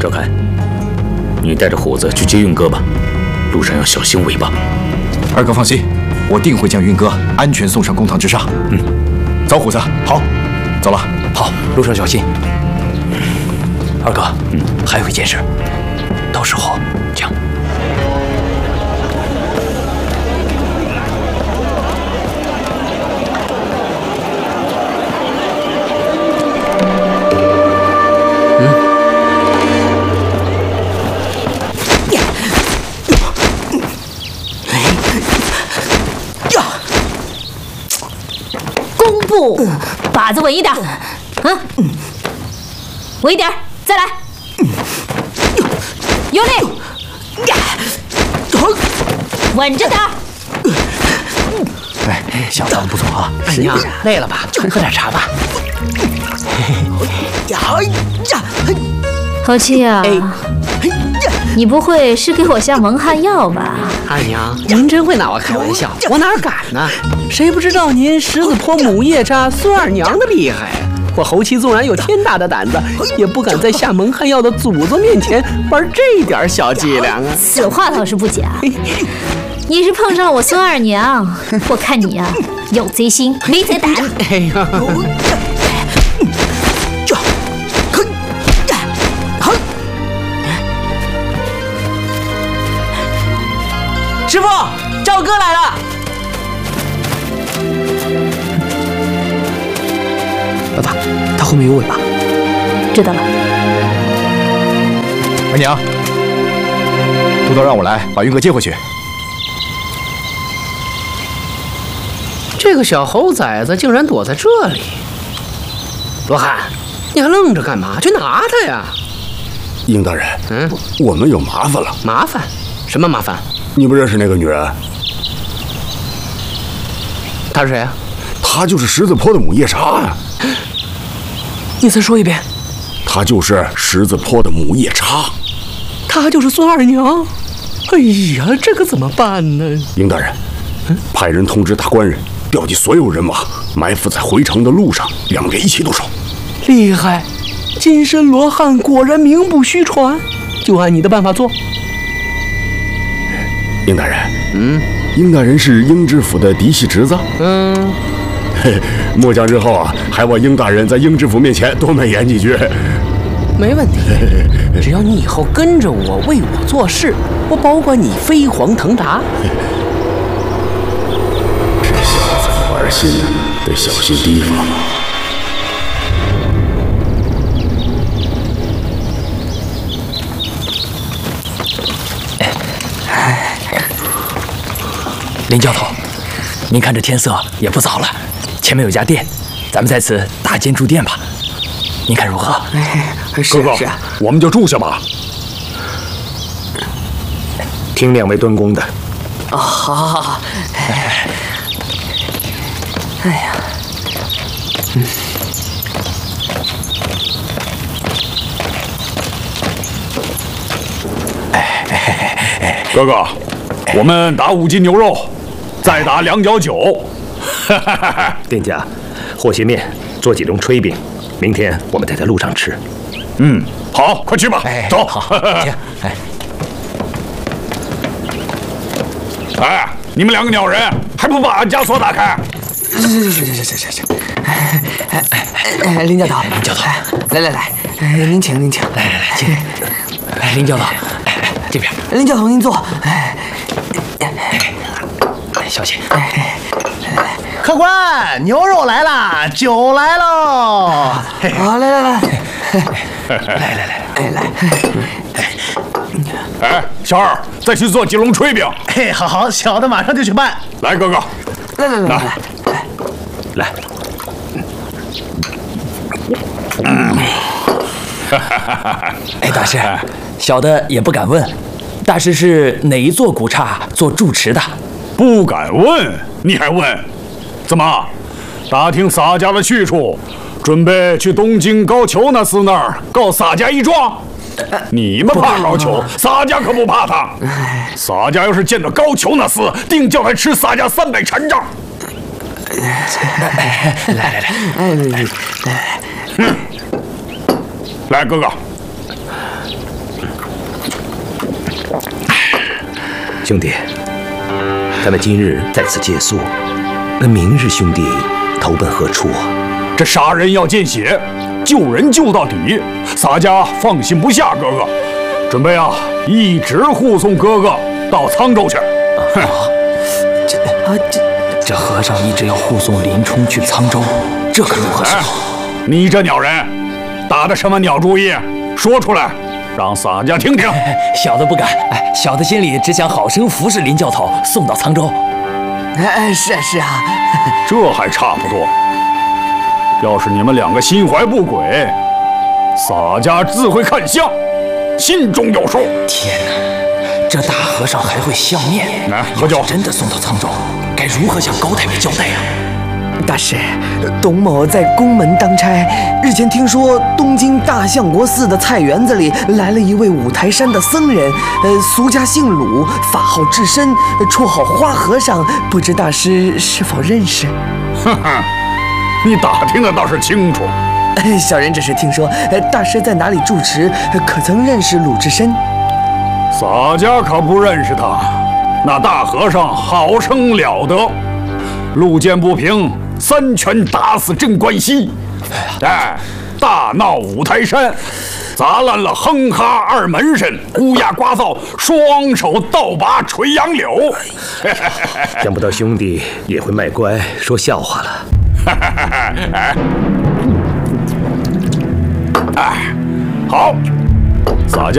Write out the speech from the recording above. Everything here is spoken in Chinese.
赵开，你带着虎子去接运哥吧，路上要小心尾巴。 二哥放心，我定会将运哥安全送上公堂之上。走，虎子。好，走了。 好，路上小心。二哥，还有一件事，到时候这样。 弓步，把子稳一点，稳一点，再来，用力，稳着点。 哎，小子不错啊。 二娘，累了吧？喝点茶吧。 侯七呀，你不会是给我下蒙汗药吧？ 二娘，您真会拿我开玩笑，我哪敢呢？谁不知道您狮子坡母夜叉孙二娘的厉害？我侯七纵然有天大的胆子，也不敢在下蒙汗药的祖宗面前玩这点小伎俩啊！ 此话倒是不假。你是碰上我孙二娘，我看你呀，有贼心没贼胆。 哎呀！师傅，赵哥来了。 老大，他后面有尾巴。 知道了。 二娘，督导让我来把运哥接回去。 这个小猴崽子竟然躲在这里！罗汉，你还愣着干嘛？去拿他呀！ 应大人，我们有麻烦了。 麻烦？什么麻烦？ 你不认识那个女人？ 她是谁啊？ 她就是十字坡的母夜叉呀！ 你再说一遍。 她就是十字坡的母夜叉。 她就是孙二娘。哎呀，这可怎么办呢？ 应大人，派人通知大官人，调集所有人马，埋伏在回城的路上，两边一起动手。 厉害！金身罗汉果然名不虚传，就按你的办法做。 应大人，应大人是应知府的嫡系侄子。末将日后啊，还望应大人在应知府面前多美言几句。 没问题，只要你以后跟着我，为我做事，我保管你飞黄腾达。 这小子玩心得小心提防。 林教头，您看这天色也不早了，前面有家店，咱们在此搭间住店吧。您看如何？ 哥哥，我们就住下吧。 听两位端公的。 好好好。哎呀， 哥哥，我们打5斤牛肉，再打2角酒。 店家，和些面，做几笼炊饼，明天我们带在路上吃。 好，快去吧，走。 好，行。 哎，你们2个鸟人还不把枷锁打开？ 行。林教头，林教头，来，您请，来，请。林教头，这边。林教头，您坐。小心。 客官，牛肉来了，酒来喽！ 好，来。 哎，小二，再去做几笼炊饼。 嘿，好，小的马上就去办。 来，哥哥， 来。大师，小的也不敢问，大师是哪一座古刹做住持的？ 不敢问，你还问？怎么？打听洒家的去处，准备去东京高俅那厮那儿告洒家一状？你们怕高俅，洒家可不怕他。洒家要是见到高俅那厮，定叫他吃洒家300禅杖。 来， 来，哥哥， 兄弟，咱们今日在此借宿，那明日兄弟投奔何处啊？ 这杀人要见血，救人救到底，洒家放心不下哥哥，准备一直护送哥哥到沧州去。哼， 这和尚一直要护送林冲去沧州，这可如何是好？ 你这鸟人，打的什么鸟主意？说出来，让洒家听听。 小的不敢，小的心里只想好生服侍林教头，送到沧州。 是啊， 这还差不多。要是你们两个心怀不轨，洒家自会看相，心中有数。 天哪，这大和尚还会相面？ 来，喝酒。 真的送到沧州，该如何向高太尉交代呀？ 大师，董某在宫门当差，日前听说东京大相国寺的菜园子里来了一位五台山的僧人，俗家姓鲁，法号智深，绰号花和尚，不知大师是否认识？ 哼哼，你打听的倒是清楚。 小人只是听说，大师在哪里住持，可曾认识鲁智深？ 洒家可不认识他，那大和尚好生了得，路见不平3拳打死镇关西，大闹五台山，砸烂了哼哈2门神，乌鸦刮噪，双手倒拔垂杨柳。 想不到兄弟也会卖乖说笑话了。 好，洒家